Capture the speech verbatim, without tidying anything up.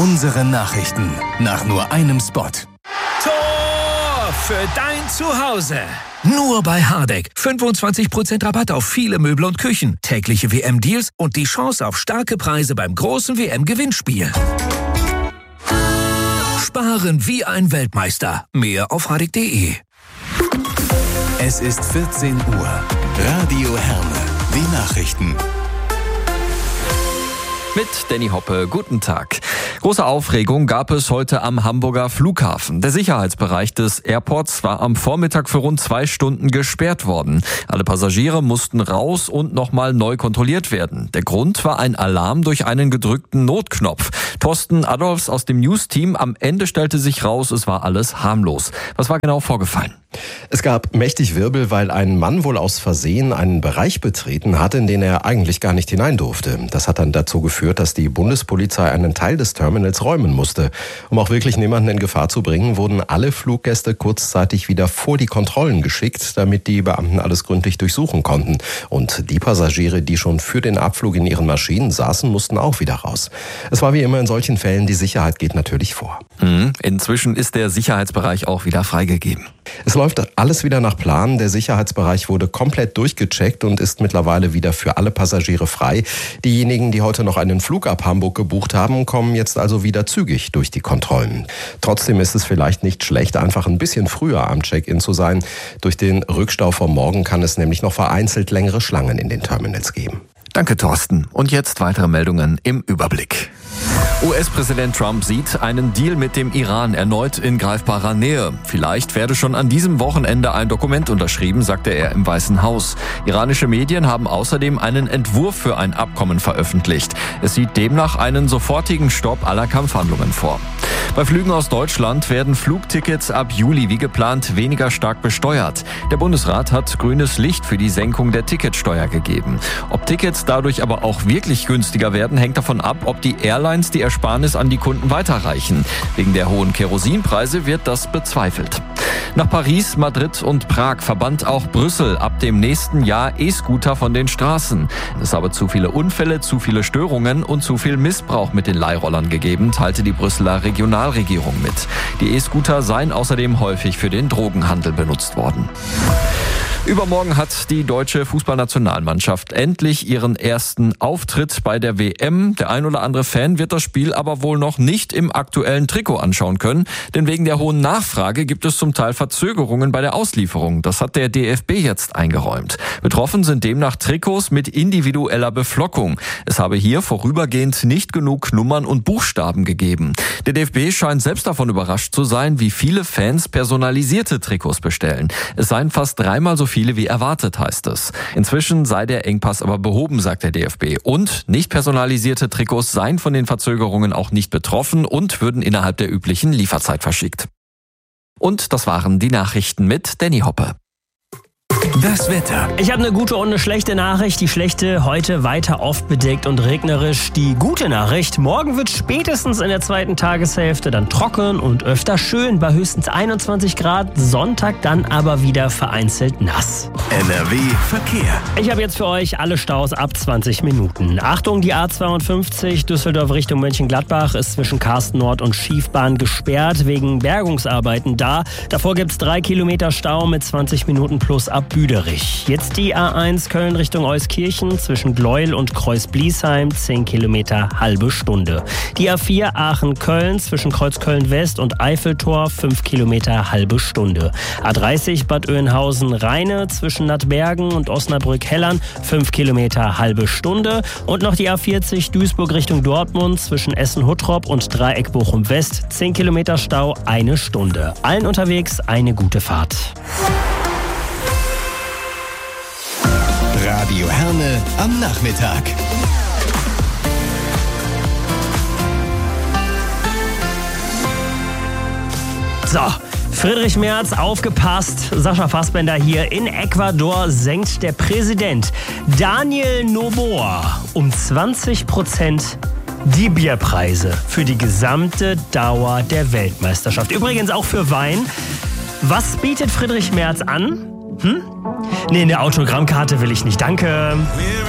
Unsere Nachrichten nach nur einem Spot. Tor für dein Zuhause. Nur bei Hardegg. fünfundzwanzig Prozent Rabatt auf viele Möbel und Küchen, tägliche W M-Deals und die Chance auf starke Preise beim großen W M-Gewinnspiel. Sparen wie ein Weltmeister. Mehr auf hardegg punkt de. Es ist vierzehn Uhr. Radio Herne. Die Nachrichten. Mit Danny Hoppe, guten Tag. Große Aufregung gab es heute am Hamburger Flughafen. Der Sicherheitsbereich des Airports war am Vormittag für rund zwei Stunden gesperrt worden. Alle Passagiere mussten raus und nochmal neu kontrolliert werden. Der Grund war ein Alarm durch einen gedrückten Notknopf. Thorsten Adolfs aus dem News-Team. Am Ende stellte sich raus, es war alles harmlos. Was war genau vorgefallen? Es gab mächtig Wirbel, weil ein Mann wohl aus Versehen einen Bereich betreten hatte, in den er eigentlich gar nicht hinein durfte. Das hat dann dazu geführt, dass die Bundespolizei einen Teil des Terminals räumen musste. Um auch wirklich niemanden in Gefahr zu bringen, wurden alle Fluggäste kurzzeitig wieder vor die Kontrollen geschickt, damit die Beamten alles gründlich durchsuchen konnten. Und die Passagiere, die schon für den Abflug in ihren Maschinen saßen, mussten auch wieder raus. Es war wie immer in solchen Fällen, die Sicherheit geht natürlich vor. Mhm. Inzwischen ist der Sicherheitsbereich auch wieder freigegeben. Es läuft alles wieder nach Plan. Der Sicherheitsbereich wurde komplett durchgecheckt und ist mittlerweile wieder für alle Passagiere frei. Diejenigen, die heute noch einen Flug ab Hamburg gebucht haben, kommen jetzt also wieder zügig durch die Kontrollen. Trotzdem ist es vielleicht nicht schlecht, einfach ein bisschen früher am Check-in zu sein. Durch den Rückstau vom Morgen kann es nämlich noch vereinzelt längere Schlangen in den Terminals geben. Danke, Thorsten. Und jetzt weitere Meldungen im Überblick. U S-Präsident Trump sieht einen Deal mit dem Iran erneut in greifbarer Nähe. Vielleicht werde schon an diesem Wochenende ein Dokument unterschrieben, sagte er im Weißen Haus. Iranische Medien haben außerdem einen Entwurf für ein Abkommen veröffentlicht. Es sieht demnach einen sofortigen Stopp aller Kampfhandlungen vor. Bei Flügen aus Deutschland werden Flugtickets ab Juli wie geplant weniger stark besteuert. Der Bundesrat hat grünes Licht für die Senkung der Ticketsteuer gegeben. Ob Tickets dadurch aber auch wirklich günstiger werden, hängt davon ab, ob die Airlines die Ersparnis an die Kunden weiterreichen. Wegen der hohen Kerosinpreise wird das bezweifelt. Nach Paris, Madrid und Prag verbannt auch Brüssel ab dem nächsten Jahr E-Scooter von den Straßen. Es habe zu viele Unfälle, zu viele Störungen und zu viel Missbrauch mit den Leihrollern gegeben, teilte die Brüsseler Regionalregierung mit. Die E-Scooter seien außerdem häufig für den Drogenhandel benutzt worden. Übermorgen hat die deutsche Fußballnationalmannschaft endlich ihren ersten Auftritt bei der W M. Der ein oder andere Fan wird das Spiel aber wohl noch nicht im aktuellen Trikot anschauen können, denn wegen der hohen Nachfrage gibt es zum Teil Verzögerungen bei der Auslieferung. Das hat der D F B jetzt eingeräumt. Betroffen sind demnach Trikots mit individueller Beflockung. Es habe hier vorübergehend nicht genug Nummern und Buchstaben gegeben. Der D F B scheint selbst davon überrascht zu sein, wie viele Fans personalisierte Trikots bestellen. Es seien fast dreimal so viele wie erwartet, heißt es. Inzwischen sei der Engpass aber behoben, sagt der D F B. Und nicht personalisierte Trikots seien von den Verzögerungen auch nicht betroffen und würden innerhalb der üblichen Lieferzeit verschickt. Und das waren die Nachrichten mit Danny Hoppe. Das Wetter. Ich habe eine gute und eine schlechte Nachricht. Die schlechte heute weiter oft bedeckt und regnerisch. Die gute Nachricht, morgen wird spätestens in der zweiten Tageshälfte dann trocken und öfter schön bei höchstens einundzwanzig Grad. Sonntag dann aber wieder vereinzelt nass. N R W Verkehr. Ich habe jetzt für euch alle Staus ab zwanzig Minuten. Achtung, die A zweiundfünfzig Düsseldorf Richtung Mönchengladbach ist zwischen Karsten Nord und Schiefbahn gesperrt wegen Bergungsarbeiten da. Davor gibt es drei Kilometer Stau mit zwanzig Minuten plus ab Büderich. Jetzt die A eins Köln Richtung Euskirchen zwischen Gleuel und Kreuz-Bliesheim, zehn Kilometer, halbe Stunde. Die A vier Aachen-Köln zwischen Kreuzköln-West und Eiffeltor, fünf Kilometer, halbe Stunde. A dreißig Bad Oeynhausen-Rheine zwischen Nattbergen und Osnabrück-Hellern, fünf Kilometer, halbe Stunde. Und noch die A vierzig Duisburg Richtung Dortmund zwischen Essen-Huttrop und Dreieck Bochum-West, zehn Kilometer Stau, eine Stunde. Allen unterwegs eine gute Fahrt. Radio Herne am Nachmittag. So, Friedrich Merz, aufgepasst. Sascha Fassbender hier. In Ecuador senkt der Präsident Daniel Noboa um zwanzig Prozent die Bierpreise für die gesamte Dauer der Weltmeisterschaft. Übrigens auch für Wein. Was bietet Friedrich Merz an? Hm? Nee, eine Autogrammkarte will ich nicht, danke.